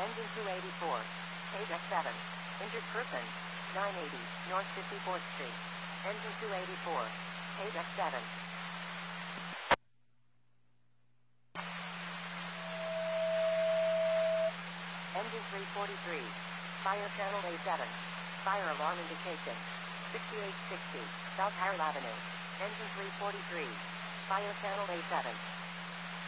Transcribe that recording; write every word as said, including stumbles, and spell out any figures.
Engine two eighty-four. Page X seven. Injured person. nine eighty, North fifty-fourth Street. Engine two eighty-four. Page X seven. Engine three forty-three. Fire channel A seven. Fire alarm indication. sixty-eight sixty, South Harold Avenue. Engine three forty-three. Fire channel A seven.